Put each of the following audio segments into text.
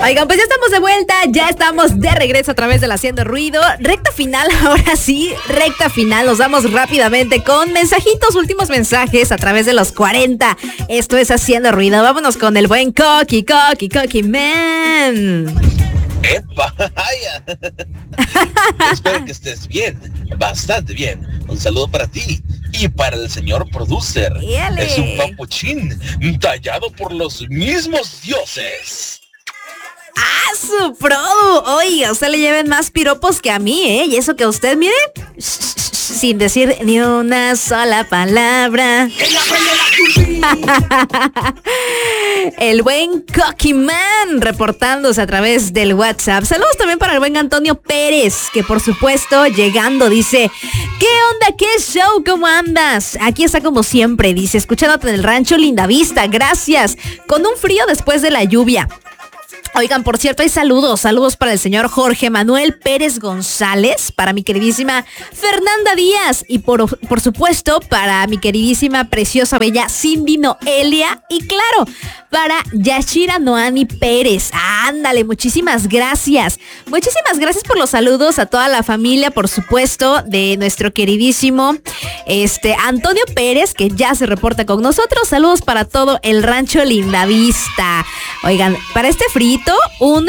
Oigan, pues ya estamos de vuelta, ya estamos de regreso a través del Haciendo Ruido. Recta final, ahora sí, recta final. Nos vamos rápidamente con mensajitos, últimos mensajes a través de los 40. Esto es Haciendo Ruido. Vámonos con el buen Coqui Man. ¡Epa! Espero que estés bien, bastante bien. Un saludo para ti y para el señor producer. ¡Yale! Es un papuchín tallado por los mismos dioses. ¡Ah, su produ! Oiga, usted le lleven más piropos que a mí, ¿eh? Y eso que usted, mire, sin decir ni una sola palabra. El buen Coqui Man reportándose a través del WhatsApp. Saludos también para el buen Antonio Pérez, que por supuesto llegando dice: ¿qué onda? ¿Qué show? ¿Cómo andas? Aquí está como siempre, dice, escuchándote en el rancho Lindavista, gracias. Con un frío después de la lluvia. Oigan, por cierto, hay saludos para el señor Jorge Manuel Pérez González, para mi queridísima Fernanda Díaz y por supuesto para mi queridísima, preciosa, bella Cindy Noelia y claro, para Yashira Noani Pérez. Ándale, muchísimas gracias. Muchísimas gracias por los saludos a toda la familia, por supuesto, de nuestro queridísimo Antonio Pérez, que ya se reporta con nosotros. Saludos para todo el rancho Lindavista. Oigan, para este frito, un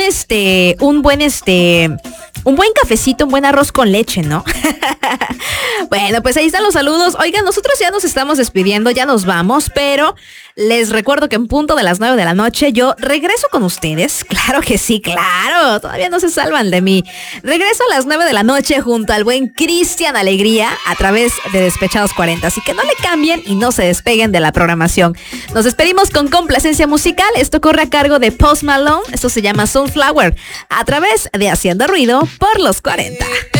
buen cafecito, un buen arroz con leche, ¿no? Bueno, pues ahí están los saludos. Oigan, nosotros ya nos estamos despidiendo, ya nos vamos, pero les recuerdo que en punto de las 9 de la noche yo regreso con ustedes. Claro que sí, claro, todavía no se salvan de mí. Regreso a las 9 de la noche junto al buen Cristian Alegría a través de Despechados 40. Así que no le cambien y no se despeguen de la programación. Nos despedimos con complacencia musical. Esto corre a cargo de Post Malone. Esto se llama Sunflower a través de Haciendo Ruido por los 40.